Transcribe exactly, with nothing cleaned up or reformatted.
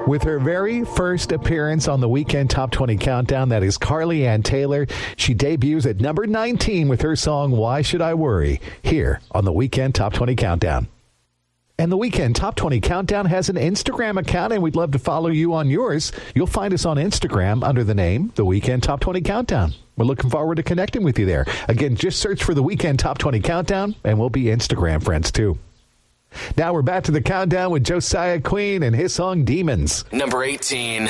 With her very first appearance on the Weekend Top twenty Countdown, that is Carly Ann Taylor. She debuts at number nineteen with her song, Why Should I Worry, here on the Weekend Top twenty Countdown. And the Weekend Top twenty Countdown has an Instagram account, and we'd love to follow you on yours. You'll find us on Instagram under the name The Weekend Top twenty Countdown. We're looking forward to connecting with you there. Again, just search for The Weekend Top twenty Countdown, and we'll be Instagram friends, too. Now we're back to the countdown with Josiah Queen and his song, Demons. Number eighteen.